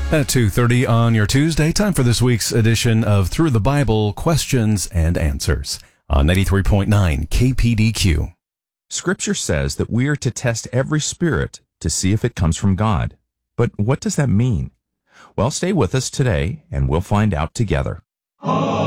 At 2:30 on your Tuesday, time for this week's edition of Through the Bible Questions and Answers on 93.9 KPDQ. Scripture says that we are to test every spirit to see if it comes from God. But what does that mean? Well, stay with us today and we'll find out together.